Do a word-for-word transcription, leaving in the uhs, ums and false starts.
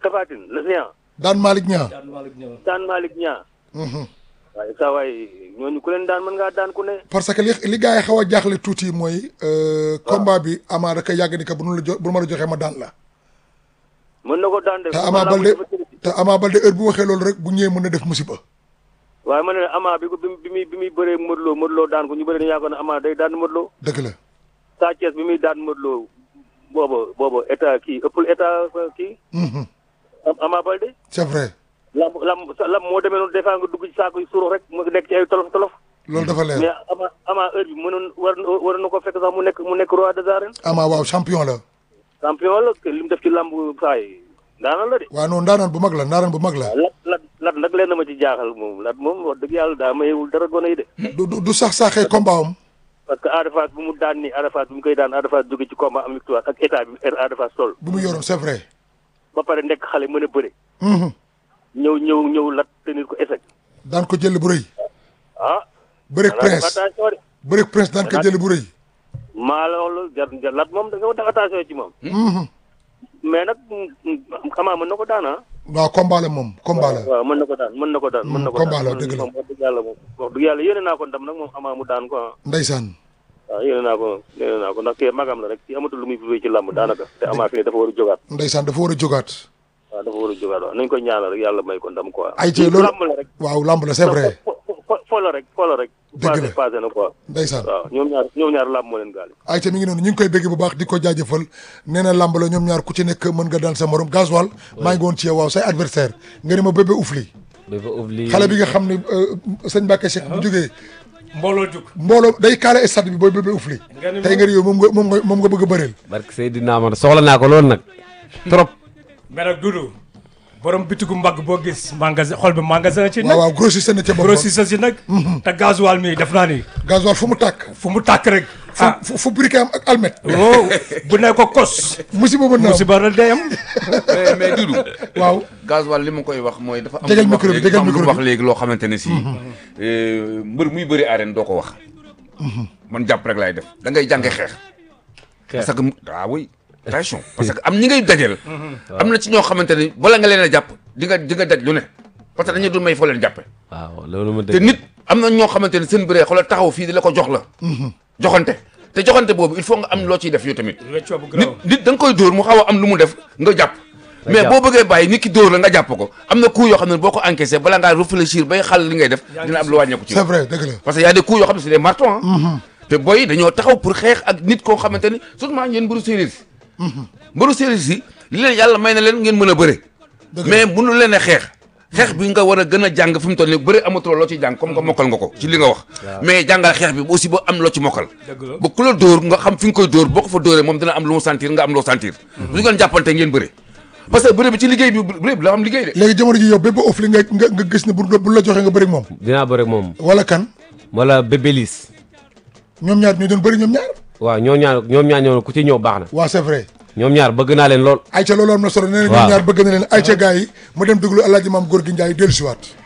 Tapha Tine le géant. daan Malick Niang. daan Malick Niang. daan Malick Niang. waaye saa waay ñooñu ku leen daan mën ngaa daan ku ne. parce que li li gars yi xaw a jaaxle tuuti mooy. combat bi Ama da koy yàgg ni que bu nu la jo bu ma la joxee ma daan la. mën na ko daan de. te Ama Baldé te Ama Baldé heure bu waxee loolu rek bu ñëwee mën na def musiba. waaye ma ne Ama bi ko bi muy bi muy bëree Modou Lo Modou Lo daan ko ñu bëri dañu yaakaar ne Ama day daan Modou Lo. dëgg la. Sa Thiès bi muy daan Modou Lo boobu boobu état kii ëppul état kii. Ama Baldé. c'est vrai. lam lam lam moo demee noonu des fois nga dugg ci saako yu suuru rek mu nekk ci ay tolof tolof. loolu dafa leer mais Ama Ama heure bi mënoon war war na ko fekk sax mu nekk mu nekk roi des arènes. Ama waaw champion la. champion la li mu def ci lamb saa yi daanal la de. waaw non ndaanaan bu mag la ndaanaan bu mag la. lat lat lat nag leen na ma ci jaaxal moom lat moom wax dëgg yàlla daa mayewul dara gone yi de. du du du sax saaxee combat am. parce que Ada Fass bu mu daan nii Ada Fass bu mu koy daan Ada Fass jóge ci combat am victoire ak état bi Ada Fass toll. bu mu yoroon c'est vrai. ba pare nekk xale mën a bëre. ñëw ñëw ñëw lat tenir ko échec. daan ko jël bu rëy. ah. bëreeg prince attention de. bëreeg prince daan ko jël bu rëy. maa la loolu jar jar lat moom da nga def attention ci moom. mais nag xamaa mën na ko daan ah. waaw combat la moom combat la. waaw mën na ko daan mën na ko daan mën na ko daan combat la dëgg la moom wax dëgg yàlla moom wax dëgg yàlla yéene naa ko ndam nag moom xamaa mu daan ko ah. ndeysaan. waaw yéene naa ko yéene naa ko ndax kii magam la rek ci amatul lu muy fi ci làmb daanaka te amaa fi ne dafa war a jógaat. ndeysaan dafa war a jógaat. waaw dafa war a jógaat waaw nañ ko ñaanal rek yàlla may ko ndam quoi. ay ci loolu làmb la rek. waaw làmb la c'est vrai. fo fo fo la rek fo la rek. dëgg la passé na quoi. ndeysaan waaw ñoom ñaar ñoom ñaar làmb moo leen gaal. ay ca mi ngi noonu ñu ngi koy bégg bu baax di ko jaajëfal nee na làmb la ñoom ñaar ku ci nekk mën nga daan sa morom gasoil maa ngi woon ci yow waaw say adversaire nga ne ma bébé Oufli. bébé Oufli xale bi nga xam ne sëñ Mbacke Cheikh bu jógee. mbooloo jug mbooloo day kaale stade bi booy bébé Oufli. tey nga yow moom nga moom nga moom nga bëgg a bëreel. barke Seydina Amady soxla naa ko loolu nag trop. mais nag Doudou borom bitigu mbagg boo gis magasin xol bi magasin ci nag. waaw waaw grossiste na ca boppam grossiste si nag. te gasoil mi def naa ni. gasoil fu mu tàkk. fu mu tàkk rek. ah fu fu briquet am ak almet. oh bu ne ko kos. musiba mën na am musiba la day am. mais mais Doudou. waaw gasoil li ma koy wax mooy dafa am. jégal micro bi jégal micro bi wax léegi loo xamante ne si. mbër muy bëri arène doo ko wax. man jàpp rek laay def da ngay jànge xeex. parce que ah oui attention parce que am ñi ngay dajel. am na ci ñoo xamante ne bala nga leen a jàpp di nga di nga daj lu ne parce que dañu dul may foo leen jàppe waaw loolu ma te nit am na ñoo xamante ne seen bëree xoolal taxaw fii di la ko jox la. joxante te joxante boobu il faut nga am loo ciy def yow tamit. nit nit da nga koy dóor mu xaw a am lu mu def nga jàpp. mais boo bëggee bàyyi nit ki dóor la nga jàpp ko am na coup yoo xam ne boo ko encaissé bala ngaa réfléchir bay xal li ngay def dina am lu wàññeeku ci. c'est vrai dëgg la parce que y a des coups yoo xam ne c'est des marteaux ah. te booy dañoo taxaw pour xeex ak nit koo xamante ni surtout yéen mbëru séeréer si. mbëru séeréer si li leen yàlla may na leen ngeen mën a bëre. mais mënu leen a xeex. xeex bi nga war a gën a jàng fi mu toll nii bëre amatuloo loo ci jàng comme nga mokkal nga ko ci li nga wax. mais jàngal xeex bi aussi ba am loo ci mokkal. ba ku la dóor nga xam fi nga koy dóor boo ko fa dóoree moom dina am lu mu sentir nga am loo sentir. bu ñu ngeen jàppante ngeen bëre. parce que bëre bi ci liggéey bi bëre bi la am liggéey de. léegi jamono ji yow bébé Oufli nga nga nga gis ne bu bu la joxee nga bëri moom. dinaa bëri moom. wala kan. wala bébé Liss. ñoom ñaar ñu doon bëri ñoom ñaar. waaw ñoom ñaar ñoom ñaar ñoo ku ci ñëw baax na. waaw c'est vrai. ñoom ñaar bëgg naa leen lool. ayca loolu am na solo nee na ñoom ñaar bëgg na leen ayca gars yi mu dem déglu El Hadj Mame Gorgui Ndiaye dellusiwaat